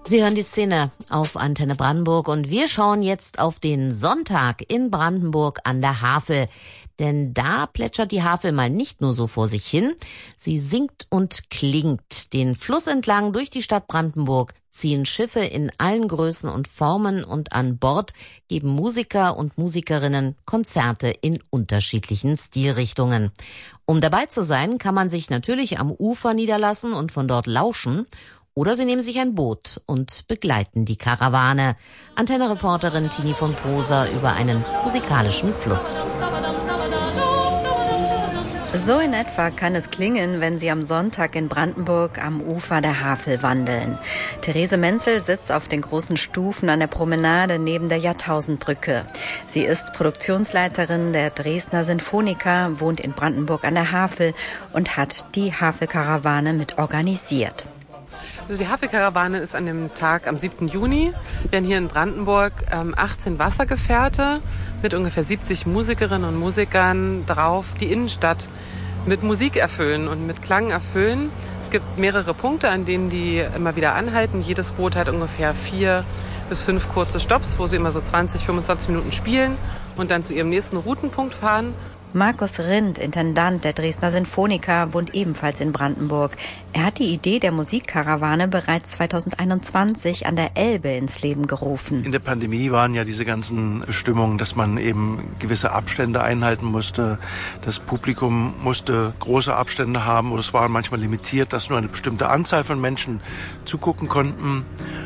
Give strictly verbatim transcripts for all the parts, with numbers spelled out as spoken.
Sie hören die Szene auf Antenne Brandenburg und wir schauen jetzt auf den Sonntag in Brandenburg an der Havel. Denn da plätschert die Havel mal nicht nur so vor sich hin, sie singt und klingt. Den Fluss entlang durch die Stadt Brandenburg ziehen Schiffe in allen Größen und Formen und an Bord geben Musiker und Musikerinnen Konzerte in unterschiedlichen Stilrichtungen. Um dabei zu sein, kann man sich natürlich am Ufer niederlassen und von dort lauschen. Oder sie nehmen sich ein Boot und begleiten die Karawane. Antenne-Reporterin Tini von Poser über einen musikalischen Fluss. So in etwa kann es klingen, wenn Sie am Sonntag in Brandenburg am Ufer der Havel wandeln. Therese Menzel sitzt auf den großen Stufen an der Promenade neben der Jahrtausendbrücke. Sie ist Produktionsleiterin der Dresdner Sinfoniker, wohnt in Brandenburg an der Havel und hat die Havelkarawane mit organisiert. Also die Havelkarawane ist an dem Tag am siebten Juni. Wir werden hier in Brandenburg ähm, achtzehn Wassergefährte mit ungefähr siebzig Musikerinnen und Musikern drauf die Innenstadt mit Musik erfüllen und mit Klang erfüllen. Es gibt mehrere Punkte, an denen die immer wieder anhalten. Jedes Boot hat ungefähr vier bis fünf kurze Stopps, wo sie immer so zwanzig, fünfundzwanzig Minuten spielen und dann zu ihrem nächsten Routenpunkt fahren. Markus Rindt, Intendant der Dresdner Sinfoniker, wohnt ebenfalls in Brandenburg. Er hat die Idee der Musikkarawane bereits zweitausendeinundzwanzig an der Elbe ins Leben gerufen. In der Pandemie waren ja diese ganzen Stimmungen, dass man eben gewisse Abstände einhalten musste. Das Publikum musste große Abstände haben oder es war manchmal limitiert, dass nur eine bestimmte Anzahl von Menschen zugucken konnten.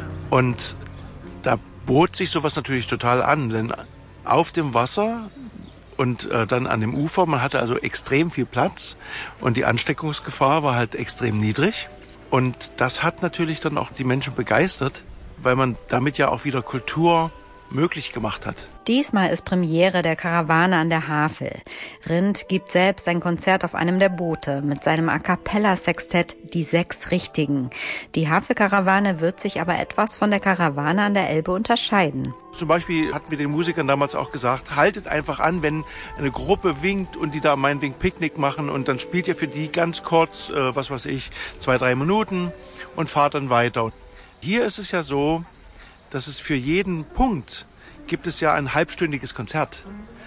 Und da bot sich sowas natürlich total an, denn auf dem Wasser und äh, dann an dem Ufer, man hatte also extrem viel Platz und die Ansteckungsgefahr war halt extrem niedrig. Und das hat natürlich dann auch die Menschen begeistert, weil man damit ja auch wieder Kultur möglich gemacht hat. Diesmal ist Premiere der Karawane an der Havel. Rindt gibt selbst ein Konzert auf einem der Boote mit seinem A-cappella-Sextett Die Sechs Richtigen. Die Havelkarawane wird sich aber etwas von der Karawane an der Elbe unterscheiden. Zum Beispiel hatten wir den Musikern damals auch gesagt, haltet einfach an, wenn eine Gruppe winkt und die da meinetwegen Picknick machen und dann spielt ihr für die ganz kurz, äh, was weiß ich, zwei, drei Minuten und fahrt dann weiter. Hier ist es ja so, dass es für jeden Punkt gibt es ja ein halbstündiges Konzert.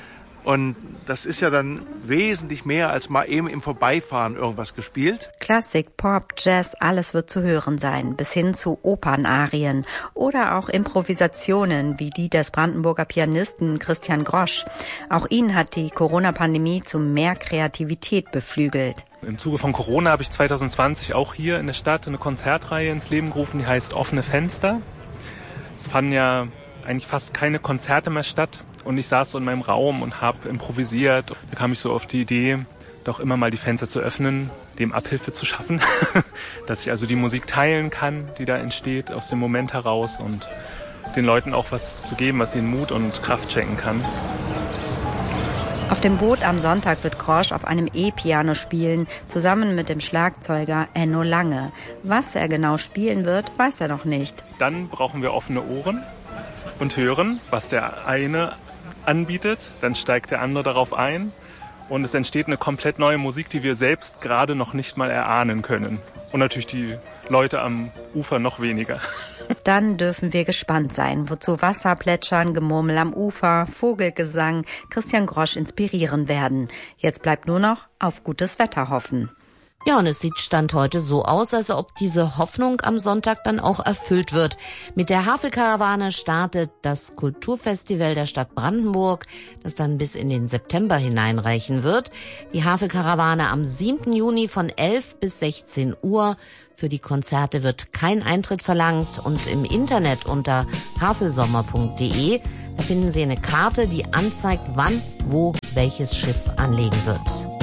Und das ist ja dann wesentlich mehr als mal eben im Vorbeifahren irgendwas gespielt. Klassik, Pop, Jazz, alles wird zu hören sein, bis hin zu Opernarien oder auch Improvisationen wie die des Brandenburger Pianisten Christian Grosch. Auch ihn hat die Corona-Pandemie zu mehr Kreativität beflügelt. Im Zuge von Corona habe ich zwanzig zwanzig auch hier in der Stadt eine Konzertreihe ins Leben gerufen, die heißt Offene Fenster. Es fanden ja eigentlich fast keine Konzerte mehr statt und ich saß so in meinem Raum und habe improvisiert. Da kam ich so auf die Idee, doch immer mal die Fenster zu öffnen, dem Abhilfe zu schaffen, dass ich also die Musik teilen kann, die da entsteht, aus dem Moment heraus und den Leuten auch was zu geben, was ihnen Mut und Kraft schenken kann. Auf dem Boot am Sonntag wird Grosch auf einem E-Piano spielen, zusammen mit dem Schlagzeuger Enno Lange. Was er genau spielen wird, weiß er noch nicht. Dann brauchen wir offene Ohren und hören, was der eine anbietet. Dann steigt der andere darauf ein und es entsteht eine komplett neue Musik, die wir selbst gerade noch nicht mal erahnen können. Und natürlich die Leute am Ufer noch weniger. Dann dürfen wir gespannt sein, wozu Wasserplätschern, Gemurmel am Ufer, Vogelgesang Christian Grosch inspirieren werden. Jetzt bleibt nur noch auf gutes Wetter hoffen. Ja, und es sieht Stand heute so aus, als ob diese Hoffnung am Sonntag dann auch erfüllt wird. Mit der Havelkarawane startet das Kulturfestival der Stadt Brandenburg, das dann bis in den September hineinreichen wird. Die Havelkarawane am siebten Juni von elf bis sechzehn Uhr. Für die Konzerte wird kein Eintritt verlangt und im Internet unter havelsommer punkt de, da finden Sie eine Karte, die anzeigt, wann, wo welches Schiff anlegen wird.